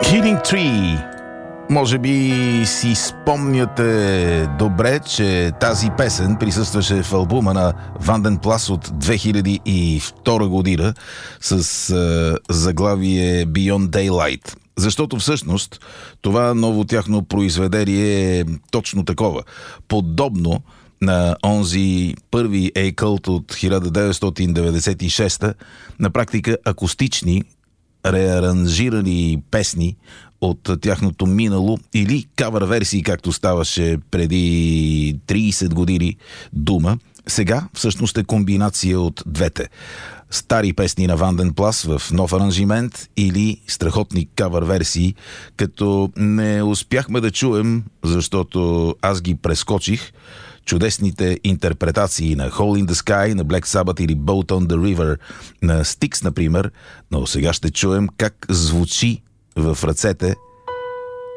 Killing Tree. Може би си спомняте добре, че тази песен присъстваше в албума на Ванден Плас от 2002 година с заглавие Beyond Daylight. Защото всъщност това ново тяхно произведение е точно такова. Подобно на онзи първи A-Cult от 1996, на практика акустични, реаранжирани песни от тяхното минало или кавър версии, както ставаше преди 30 години дума. Сега всъщност е комбинация от двете. Стари песни на Ванден Плас в нов аранжимент или страхотни кавър версии, като не успяхме да чуем, защото аз ги прескочих, чудесните интерпретации на Hole in the Sky, на Black Sabbath или Boat on the River, на Styx, например, но сега ще чуем как звучи в ръцете